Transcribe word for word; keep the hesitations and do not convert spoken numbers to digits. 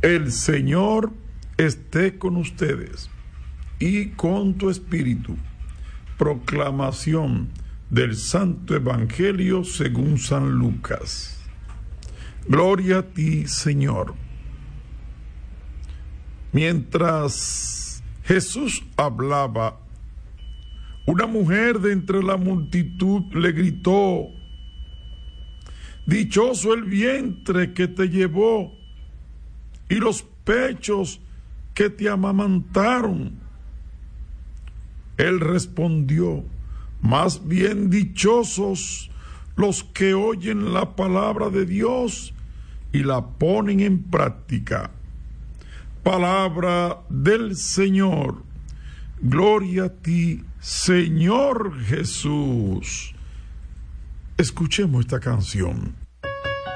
El Señor esté con ustedes y con tu espíritu. Proclamación del Santo Evangelio según San Lucas. Gloria a ti, Señor. Mientras Jesús hablaba, una mujer de entre la multitud le gritó: dichoso el vientre que te llevó y los pechos que te amamantaron. Él respondió: más bien dichosos los que oyen la palabra de Dios y la ponen en práctica. Palabra del Señor. Gloria a ti, Señor Jesús. Escuchemos esta canción.